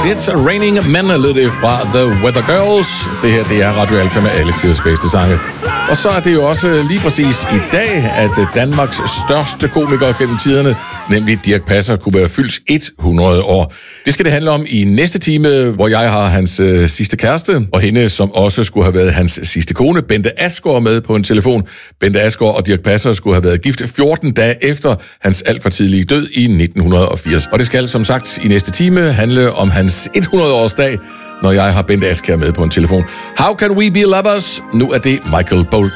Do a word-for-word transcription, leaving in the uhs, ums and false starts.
It's Raining Men, lød det fra The Weather Girls. Det her, det er Radio Alfa med alle tiders bedste sange. Og så er det jo også lige præcis i dag, at Danmarks største komiker gennem tiderne, nemlig Dirch Passer, kunne være fyldt hundrede år. Det skal det handle om i næste time, hvor jeg har hans øh, sidste kæreste, og hende, som også skulle have været hans sidste kone, Bente Asgaard, med på en telefon. Bente Asgaard og Dirch Passer skulle have været gift fjorten dage efter hans alt for tidlige død i nitten firs. Og det skal som sagt i næste time handle om hans hundrede-årsdag, når jeg har Bente Asgaard med på en telefon. How Can We Be Lovers? Nu er det Michael Bolton.